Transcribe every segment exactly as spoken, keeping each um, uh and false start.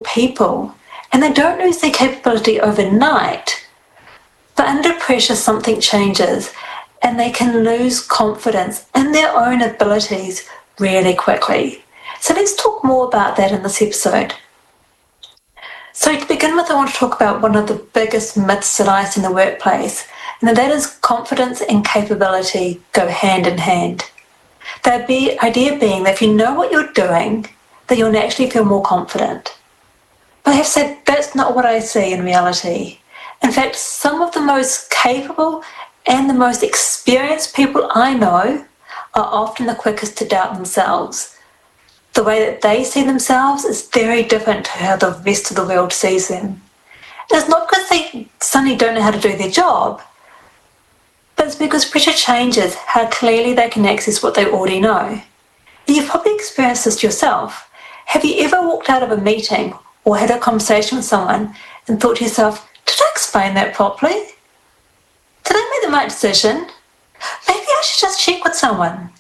people, and they don't lose their capability overnight. But under pressure, something changes, and they can lose confidence in their own abilities really quickly. So let's talk more about that in this episode. So to begin with, I want to talk about one of the biggest myths that I see in the workplace, and that is confidence and capability go hand in hand. The idea being that if you know what you're doing, then you'll naturally feel more confident. But I have said that's not what I see in reality. In fact, some of the most capable and the most experienced people I know are often the quickest to doubt themselves. The way that they see themselves is very different to how the rest of the world sees them. And it's not because they suddenly don't know how to do their job, but it's because pressure changes how clearly they can access what they already know. And you've probably experienced this yourself. Have you ever walked out of a meeting or had a conversation with someone and thought to yourself, did I explain that properly? Did I make the right decision? Maybe I should just check with someone.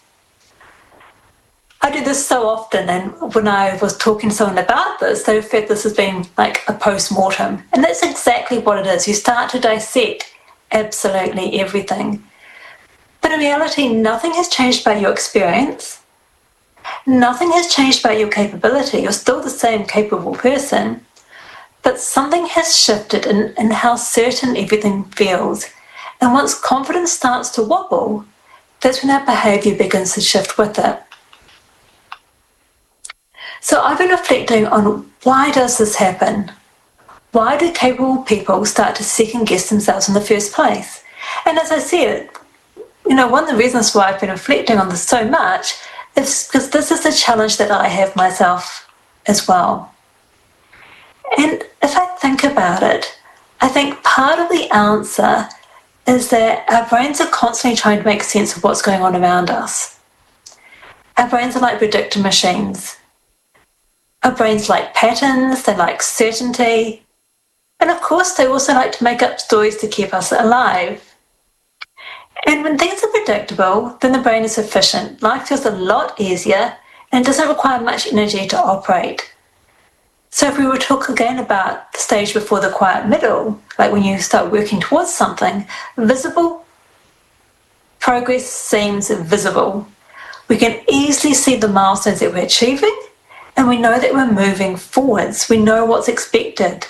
I do this so often, and when I was talking to someone about this, they referred this as being like a post-mortem. And that's exactly what it is. You start to dissect absolutely everything. But in reality, nothing has changed about your experience. Nothing has changed about your capability. You're still the same capable person. But something has shifted in, in how certain everything feels. And once confidence starts to wobble, that's when our behaviour begins to shift with it. So I've been reflecting on why does this happen? Why do capable people start to second guess themselves in the first place? And as I said, you know, one of the reasons why I've been reflecting on this so much is because this is the challenge that I have myself as well. And if I think about it, I think part of the answer is that our brains are constantly trying to make sense of what's going on around us. Our brains are like predictor machines. Our brains like patterns, they like certainty, and of course they also like to make up stories to keep us alive. And when things are predictable, then the brain is efficient. Life feels a lot easier and it doesn't require much energy to operate. So if we were to talk again about the stage before the quiet middle, like when you start working towards something, visible progress seems visible. We can easily see the milestones that we're achieving, and we know that we're moving forwards. We know what's expected.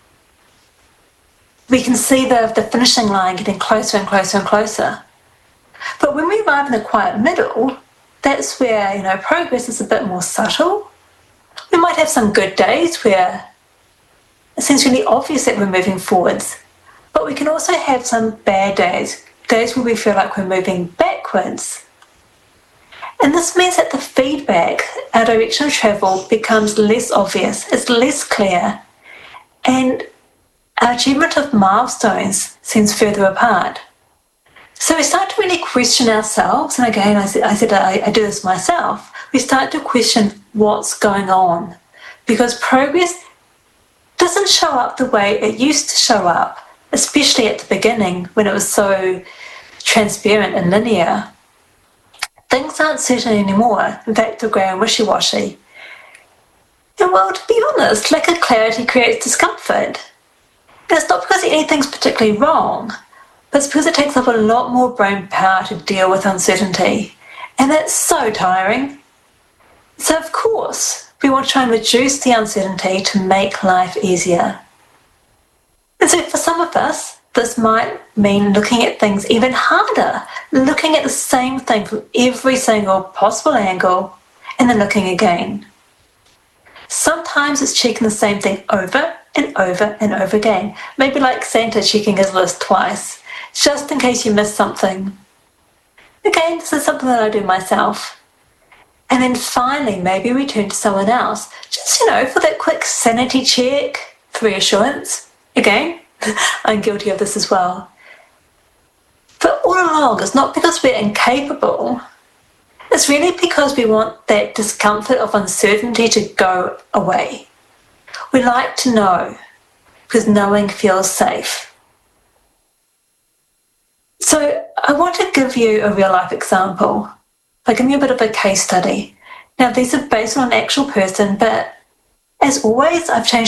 We can see the, the finishing line getting closer and closer and closer. But when we arrive in the quiet middle, that's where, you know, progress is a bit more subtle. We might have some good days where it seems really obvious that we're moving forwards, but we can also have some bad days, days where we feel like we're moving backwards. And this means that the feedback, our direction of travel, becomes less obvious, it's less clear, and our achievement of milestones seems further apart. So we start to really question ourselves, and again, I said I, said I, I do this myself, we start to question what's going on, because progress doesn't show up the way it used to show up, especially at the beginning when it was so transparent and linear. Things aren't certain anymore. In fact, they're grey and wishy-washy. And well, to be honest, lack of clarity creates discomfort. And it's not because anything's particularly wrong, but it's because it takes up a lot more brain power to deal with uncertainty. And that's so tiring. So of course, we want to try and reduce the uncertainty to make life easier. And so for some of us, this might mean looking at things even harder, looking at the same thing from every single possible angle, and then looking again. Sometimes it's checking the same thing over and over and over again, maybe like Santa checking his list twice, just in case you missed something. Again, this is something that I do myself. And then finally, maybe we turn to someone else, just, you know, for that quick sanity check, for reassurance. Again, I'm guilty of this as well. But all along, it's not because we're incapable. It's really because we want that discomfort of uncertainty to go away. We like to know, because knowing feels safe. So I want to give you a real-life example. I'll give you a bit of a case study. Now, these are based on an actual person, but as always, I've changed